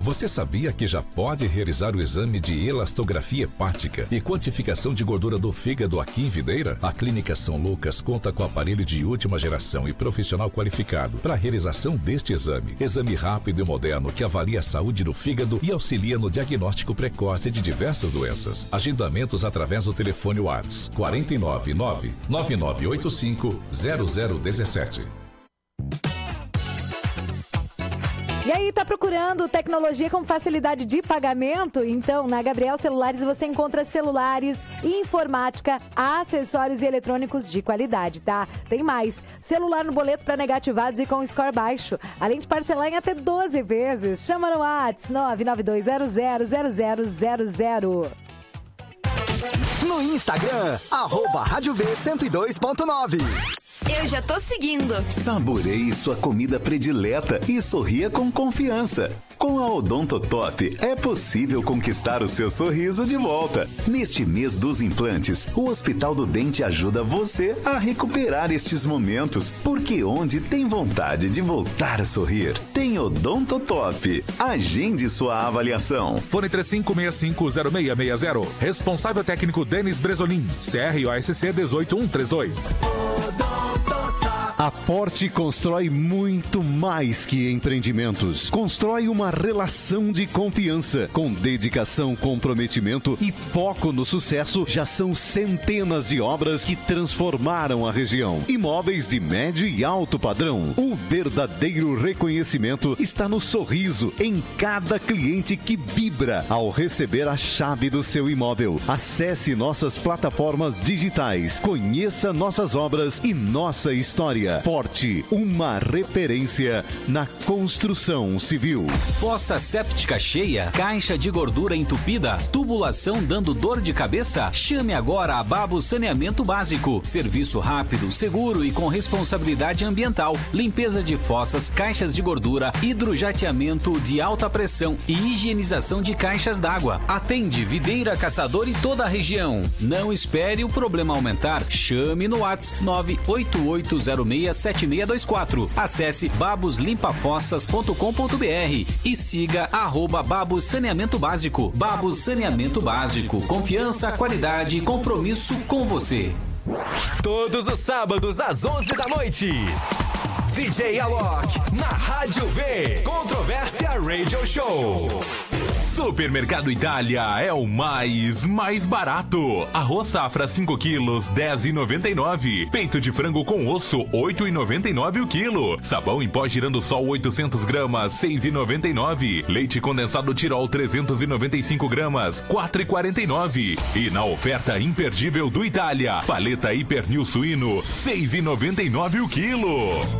Você sabia que já pode realizar o exame de elastografia hepática e quantificação de gordura do fígado aqui em Videira? A Clínica São Lucas conta com aparelho de última geração e profissional qualificado para a realização deste exame. Exame rápido e moderno que avalia a saúde do fígado e auxilia no diagnóstico precoce de diversas doenças. Agendamentos através do telefone WhatsApp 499 9985 0017. E aí, tá procurando tecnologia com facilidade de pagamento? Então, na Gabriel Celulares você encontra celulares, informática, acessórios e eletrônicos de qualidade, tá? Tem mais, celular no boleto para negativados e com score baixo, além de parcelar em até 12 vezes. Chama no WhatsApp 992000000. No Instagram, @Rádio V 102.9. Eu já tô seguindo. Saboreie sua comida predileta e sorria com confiança. Com a Odontotop é possível conquistar o seu sorriso de volta. Neste mês dos implantes, o Hospital do Dente ajuda você a recuperar estes momentos, porque onde tem vontade de voltar a sorrir, tem Odontotop. Agende sua avaliação. Fone 35650660. Responsável técnico Denis Bresolim. CROSC 18132. A Forte constrói muito mais que empreendimentos. Constrói uma relação de confiança. Com dedicação, comprometimento e foco no sucesso, já são centenas de obras que transformaram a região. Imóveis de médio e alto padrão. O verdadeiro reconhecimento está no sorriso em cada cliente que vibra ao receber a chave do seu imóvel. Acesse nossas plataformas digitais. Conheça nossas obras e nossa história. Forte, uma referência na construção civil. Fossa séptica cheia, caixa de gordura entupida, tubulação dando dor de cabeça? Chame agora a Babos Saneamento Básico. Serviço rápido, seguro e com responsabilidade ambiental. Limpeza de fossas, caixas de gordura, hidrojateamento de alta pressão e higienização de caixas d'água. Atende Videira, Caçador e toda a região. Não espere o problema aumentar. Chame no WhatsApp 988067624. Acesse baboslimpafossas.com.br e siga @Babos Saneamento Básico. Babos Saneamento Básico. Confiança, qualidade e compromisso com você. Todos os sábados às 11 da noite. DJ Alok na Rádio V. Controvérsia Radio Show. Supermercado Itália é o mais barato. Arroz safra 5 quilos, 10,99. Peito de frango com osso, 8,99 o quilo. Sabão em pó Girassol 800 gramas, 6,99. Leite condensado Tirol 395 gramas, 4,49. E na oferta imperdível do Itália, paleta Hipernil suíno, 6,99 o quilo.